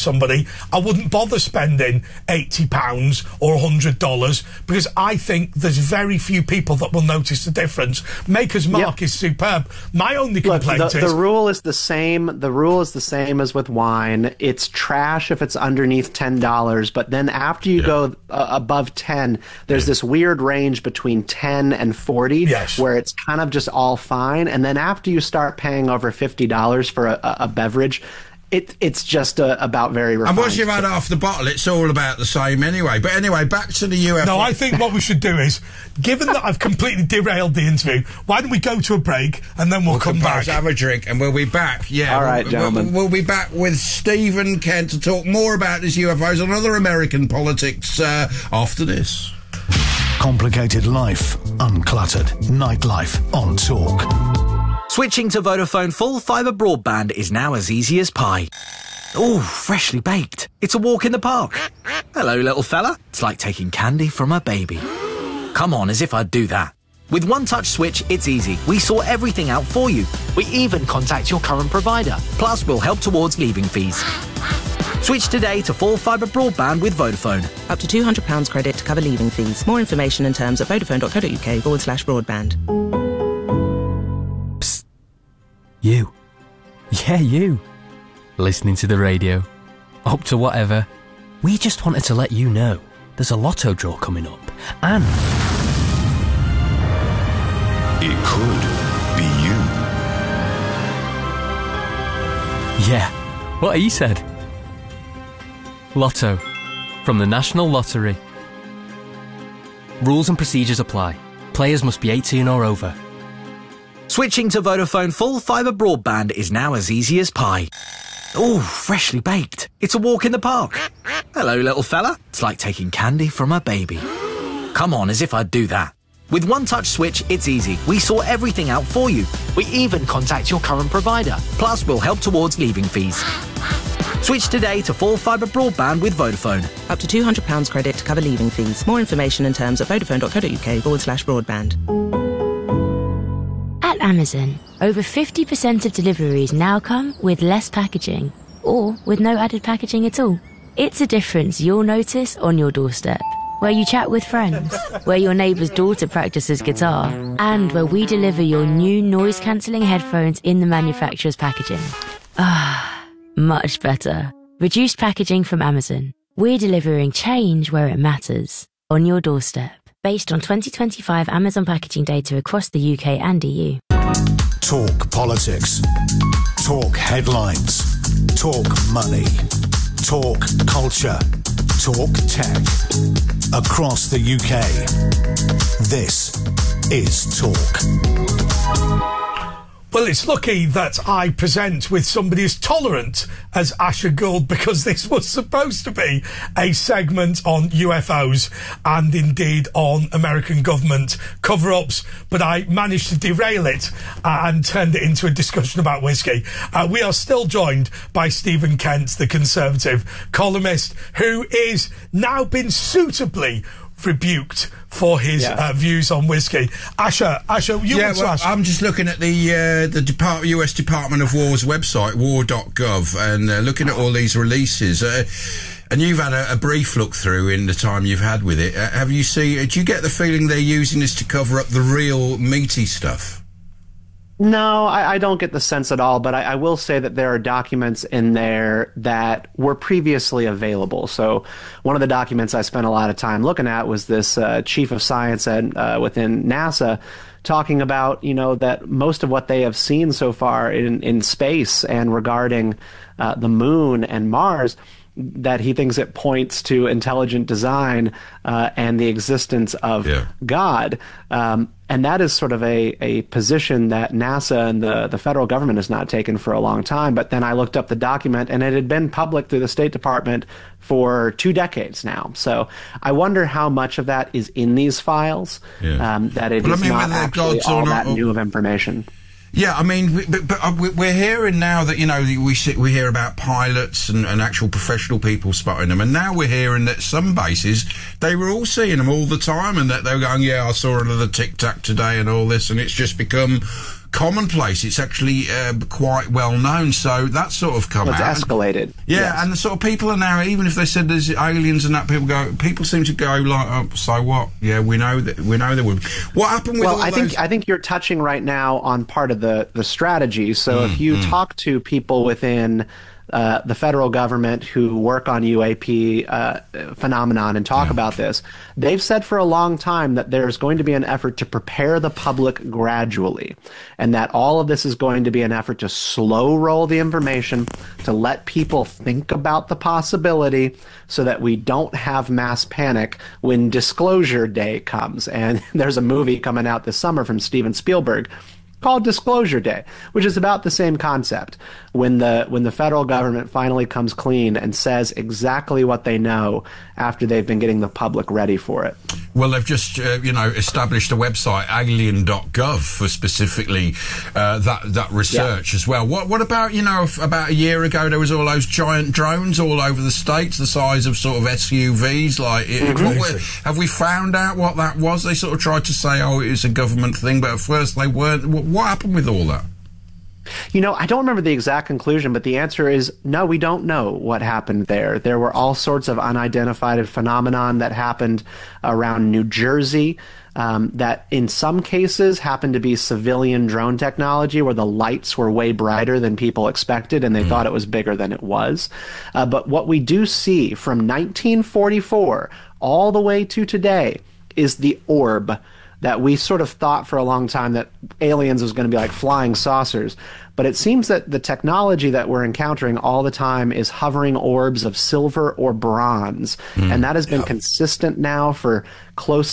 somebody, I wouldn't bother spending £80 or $100 because I think there's very few people that will notice the difference. Maker's Mark is superb. My only complaint is... The rule is the same. The rule is the same as with wine. It's trash if it's underneath $10, but then after you go above 10, there's this weird range between 10 and 40 where it's kind of just all fine. And then after you start paying over $50 for a beverage, it's just about very refined. And once you've had half the bottle, it's all about the same anyway. But anyway, back to the UFO. No, I think what we should do is, given that I've completely derailed the interview, why don't we go to a break and then we'll come back. Have a drink and we'll be back. Yeah, all right, gentlemen. We'll be back with Stephen Kent to talk more about his UFOs and other American politics after this. Complicated life, uncluttered nightlife on Talk. Switching to Vodafone full fibre broadband is now as easy as pie. Ooh, freshly baked. It's a walk in the park. Hello, little fella. It's like taking candy from a baby. Come on, as if I'd do that. With One Touch Switch, it's easy. We sort everything out for you. We even contact your current provider. Plus, we'll help towards leaving fees. Switch today to full fibre broadband with Vodafone. Up to £200 credit to cover leaving fees. More information and terms at vodafone.co.uk/broadband. Psst. You. Yeah, you. Listening to the radio. Up to whatever. We just wanted to let you know there's a lotto draw coming up. And... it could be you. Yeah, what he said. Lotto. From the National Lottery. Rules and procedures apply. Players must be 18 or over. Switching to Vodafone full fibre broadband is now as easy as pie. Ooh, freshly baked. It's a walk in the park. Hello, little fella. It's like taking candy from a baby. Come on, as if I'd do that. With One Touch Switch, it's easy. We sort everything out for you. We even contact your current provider. Plus, we'll help towards leaving fees. Switch today to full fibre broadband with Vodafone. Up to £200 credit to cover leaving fees. More information and terms at vodafone.co.uk/broadband. At Amazon, over 50% of deliveries now come with less packaging, or with no added packaging at all. It's a difference you'll notice on your doorstep, where you chat with friends, where your neighbour's daughter practices guitar, and where we deliver your new noise-cancelling headphones in the manufacturer's packaging. Ah, much better. Reduced packaging from Amazon. We're delivering change where it matters, on your doorstep. Based on 2025 Amazon packaging data across the UK and EU. Talk politics. Talk headlines. Talk money. Talk culture. Talk tech. Across the UK. This is Talk. Well, it's lucky that I present with somebody as tolerant as Asher Gould, because this was supposed to be a segment on UFOs and indeed on American government cover-ups, but I managed to derail it and turned it into a discussion about whiskey. We are still joined by Stephen Kent, the Conservative columnist, who is now been suitably rebuked for his views on whiskey. Asher, you want to ask? I'm just looking at the US Department of War's website, war.gov, and looking at all these releases. And you've had a brief look through in the time you've had with it. Do you get the feeling they're using this to cover up the real meaty stuff? No, I don't get the sense at all, but I will say that there are documents in there that were previously available. So one of the documents I spent a lot of time looking at was this chief of science within NASA talking about, that most of what they have seen so far in space and regarding the moon and Mars, that he thinks it points to intelligent design and the existence of God. And that is sort of a position that NASA and the federal government has not taken for a long time. But then I looked up the document, and it had been public through the State Department for 2 decades now. So I wonder how much of that is in these files, that it is not actually all that new of information. Yeah, I mean, but we're hearing now that, we hear about pilots and actual professional people spotting them, and now we're hearing that some bases, they were all seeing them all the time, and that they were going, I saw another Tic Tac today and all this, and it's just become commonplace. It's actually quite well known. So that's sort of come out. It's escalated. Yeah, yes. and the sort of people are now, even if they said there's aliens and that, people seem to go like, oh, so what? Yeah, we know there would. What happened with all those? I think you're touching right now on part of the strategy. So if you talk to people within the federal government who work on UAP phenomenon and talk about this, they've said for a long time that there's going to be an effort to prepare the public gradually, and that all of this is going to be an effort to slow roll the information, to let people think about the possibility so that we don't have mass panic when Disclosure Day comes. And there's a movie coming out this summer from Steven Spielberg called Disclosure Day, which is about the same concept. When the federal government finally comes clean and says exactly what they know after they've been getting the public ready for it. Well, they've just, established a website, alien.gov, for specifically that research as well. What about, about a year ago, there was all those giant drones all over the States, the size of sort of SUVs. Have we found out what that was? They sort of tried to say, oh, it was a government thing, but at first they weren't. What happened with all that? I don't remember the exact conclusion, but the answer is no, we don't know what happened there. There were all sorts of unidentified phenomenon that happened around New Jersey that in some cases happened to be civilian drone technology where the lights were way brighter than people expected and they thought it was bigger than it was. But what we do see from 1944 all the way to today is the orb that we sort of thought for a long time that aliens was going to be like flying saucers. But it seems that the technology that we're encountering all the time is hovering orbs of silver or bronze. And that has been consistent now for close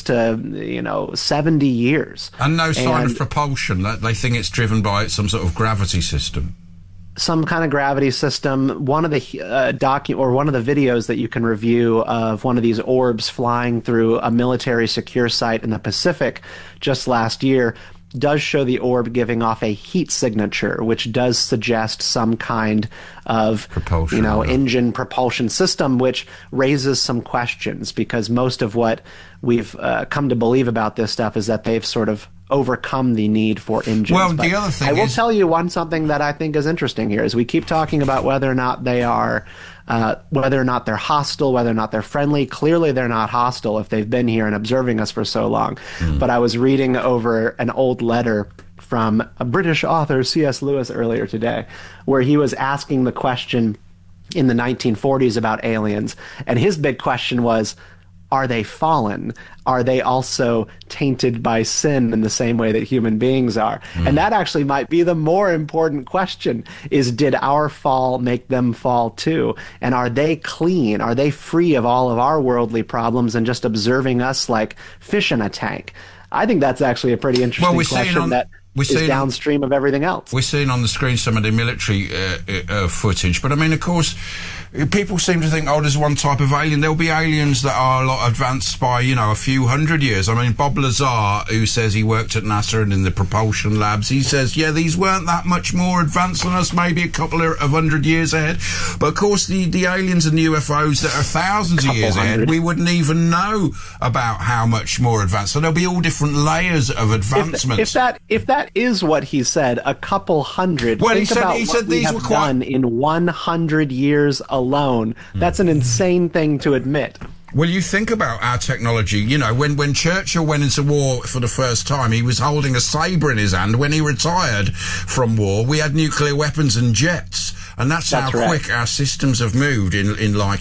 to, 70 years. And no sign of propulsion. They think it's driven by some sort of gravity system. Some kind of gravity system. One of the one of the videos that you can review of one of these orbs flying through a military secure site in the Pacific just last year does show the orb giving off a heat signature, which does suggest some kind of propulsion, engine propulsion system, which raises some questions because most of what we've come to believe about this stuff is that they've sort of overcome the need for engines. Well, the other thing I will tell you something that I think is interesting here is we keep talking about whether or not they are whether or not they're hostile, whether or not they're friendly. Clearly they're not hostile if they've been here and observing us for so long. But I was reading over an old letter from a British author, C.S. Lewis, earlier today, where he was asking the question in the 1940s about aliens, and his big question was, are they fallen? Are they also tainted by sin in the same way that human beings are? And that actually might be the more important question, is did our fall make them fall too? And are they clean? Are they free of all of our worldly problems and just observing us like fish in a tank? I think that's actually a pretty interesting question that is downstream of everything else. We're seeing on the screen some of the military footage, but I mean, of course, people seem to think, oh, there's one type of alien. There'll be aliens that are a lot advanced by, a few hundred years. I mean, Bob Lazar, who says he worked at NASA and in the propulsion labs, he says, yeah, these weren't that much more advanced than us, maybe a couple of 100 years ahead. But of course, the aliens and UFOs that are thousands of years ahead, we wouldn't even know about how much more advanced. So there'll be all different layers of advancement. If that is what he said, a couple hundred. Well, think about what we have done in 100 years alone. That's an insane thing to admit. Well, you think about our technology, when Churchill went into war for the first time, he was holding a sabre in his hand. When he retired from war, we had nuclear weapons and jets. And that's how quick our systems have moved in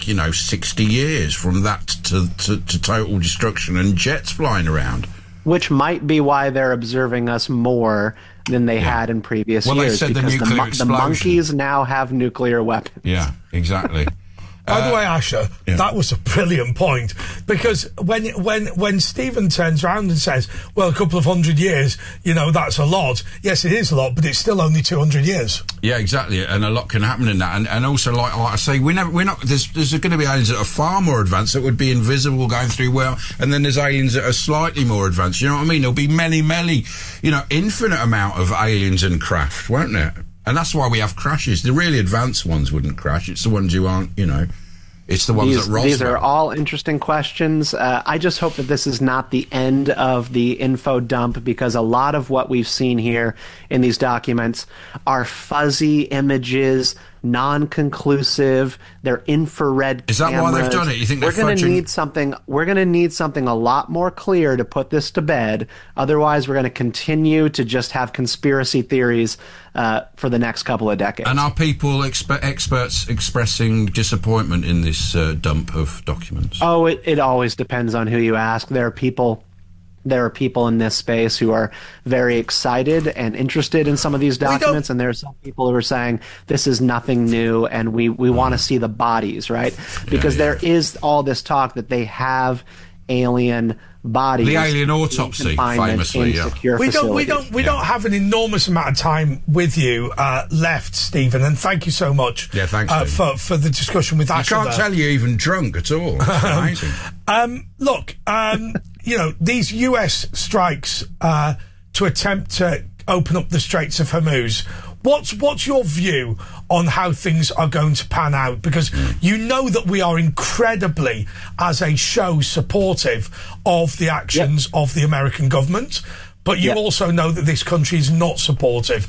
60 years from that to total destruction and jets flying around. Which might be why they're observing us more than they had in previous years. They said because the monkeys now have nuclear weapons. Yeah, exactly. By the way, Asher, that was a brilliant point, because when Stephen turns around and says, well, a couple of 100 years, that's a lot. Yes, it is a lot, but it's still only 200 years. Yeah, exactly, and a lot can happen in that. And also, like I say, we're not. There's going to be aliens that are far more advanced that would be invisible going through and then there's aliens that are slightly more advanced. You know what I mean? There'll be many, infinite amount of aliens and craft, won't there? And that's why we have crashes. The really advanced ones wouldn't crash. It's the ones who aren't, It's the ones at Roswell. These are all interesting questions. I just hope that this is not the end of the info dump, because a lot of what we've seen here in these documents are fuzzy images, non-conclusive. They're infrared Is that cameras. why they've done it? You think they're we're going to fudging- need something? We're going to need something a lot more clear to put this to bed. Otherwise, we're going to continue to just have conspiracy theories for the next couple of decades. And are people experts expressing disappointment in this dump of documents? Oh, it always depends on who you ask. There are people in this space who are very excited and interested in some of these documents, and there are some people who are saying this is nothing new and we want to see the bodies, right? Because there is all this talk that they have alien bodies. The alien autopsy, famously, yeah. We don't have an enormous amount of time with you left, Stephen, and thank you so much. Yeah, thanks, for the discussion with Asher. I can't tell you're even drunk at all. It's amazing. Look, you know, these US strikes to attempt to open up the Straits of Hormuz. What's your view on how things are going to pan out? Because you know that we are incredibly, as a show, supportive of the actions of the American government, but you also know that this country is not supportive.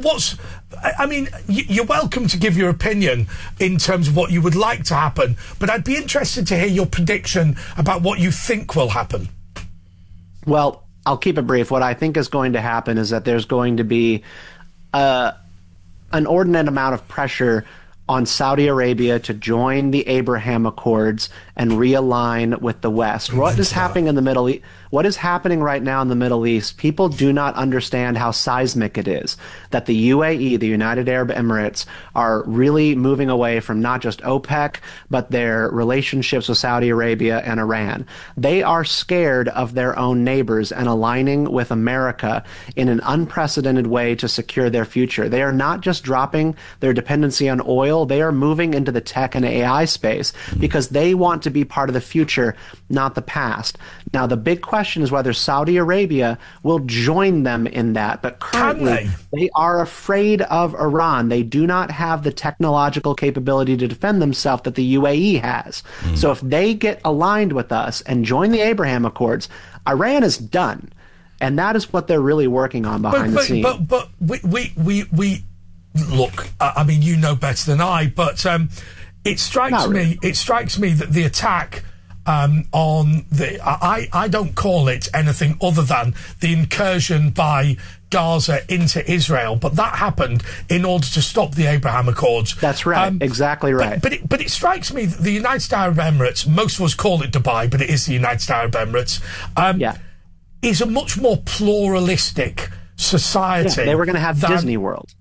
I mean, you're welcome to give your opinion in terms of what you would like to happen, but I'd be interested to hear your prediction about what you think will happen. Well, I'll keep it brief. What I think is going to happen is that there's going to be an inordinate amount of pressure on Saudi Arabia to join the Abraham Accords and realign with the West. What is happening in the Middle East? What is happening right now in the Middle East? People do not understand how seismic it is that the UAE, the United Arab Emirates, are really moving away from not just OPEC, but their relationships with Saudi Arabia and Iran. They are scared of their own neighbors and aligning with America in an unprecedented way to secure their future. They are not just dropping their dependency on oil, they are moving into the tech and AI space because they want to be part of the future, not the past. Now, the big question is whether Saudi Arabia will join them in that. But currently, they are afraid of Iran. They do not have the technological capability to defend themselves that the UAE has. So if they get aligned with us and join the Abraham Accords, Iran is done. And that is what they're really working on behind the scenes. But we look, I mean, you know better than I, but it strikes me that the attack on the I don't call it anything other than the incursion by Gaza into Israel, but that happened in order to stop the Abraham Accords. That's right, exactly right. But it strikes me that the United Arab Emirates, most of us call it Dubai, but it is the United Arab Emirates, is a much more pluralistic society. Yeah, they were going to have Disney World.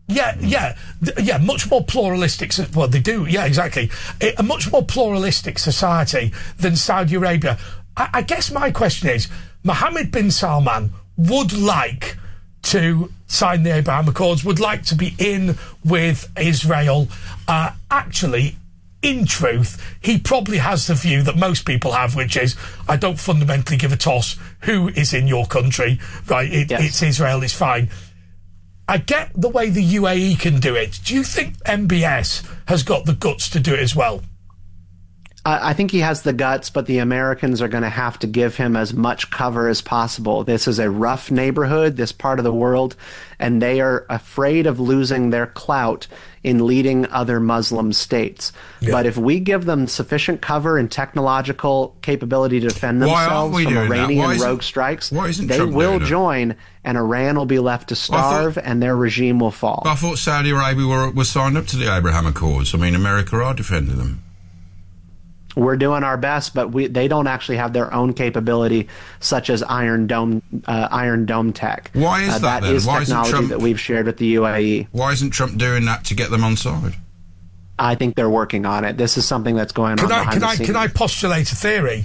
Much more pluralistic. Well, they do. Yeah, exactly. A much more pluralistic society than Saudi Arabia. I guess my question is, Mohammed bin Salman would like to sign the Abraham Accords, would like to be in with Israel. Actually, in truth, he probably has the view that most people have, which is, I don't fundamentally give a toss who is in your country, right? It's Israel, it's fine. I get the way the UAE can do it. Do you think MBS has got the guts to do it as well? I think he has the guts, but the Americans are going to have to give him as much cover as possible. This is a rough neighborhood, this part of the world, and they are afraid of losing their clout in leading other Muslim states. But if we give them sufficient cover and technological capability to defend themselves from Iranian rogue strikes, they will join, and Iran will be left to starve, and their regime will fall. I thought Saudi Arabia were signed up to the Abraham Accords. I mean, America are defending them. We're doing our best, but they don't actually have their own capability, such as Iron Dome tech. Why is that then? That is technology that we've shared with the UAE. Why isn't Trump doing that to get them on side? I think they're working on it. This is something that's going on behind the scenes. Can I postulate a theory?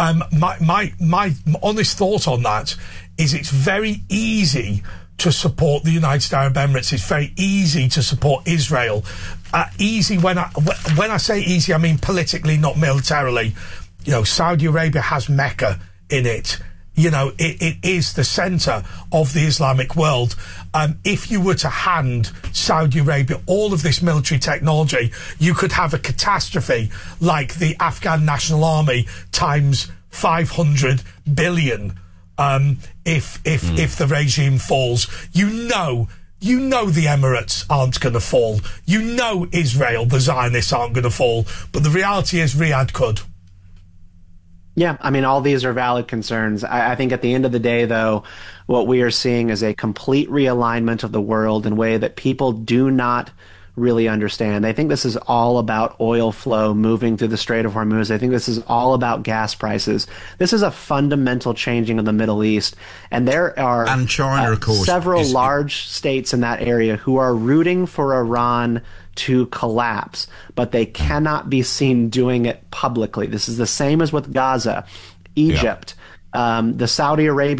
My honest thought on that is it's very easy to support the United Arab Emirates. It's very easy to support Israel. Easy when I say easy, I mean politically, not militarily. You know, Saudi Arabia has Mecca in it. it is the centre of the Islamic world. If you were to hand Saudi Arabia all of this military technology, you could have a catastrophe like the Afghan National Army times 500 billion if the regime falls. You know the Emirates aren't going to fall. You know Israel, the Zionists, aren't going to fall. But the reality is Riyadh could. Yeah, I mean, all these are valid concerns. I think at the end of the day, though, what we are seeing is a complete realignment of the world in a way that people do not really understand. They think this is all about oil flow moving through the Strait of Hormuz. They think this is all about gas prices. This is a fundamental changing of the Middle East. And there are China, of course, several large states in that area who are rooting for Iran to collapse, but they cannot be seen doing it publicly. This is the same as with Gaza, Egypt, the Saudi Arabia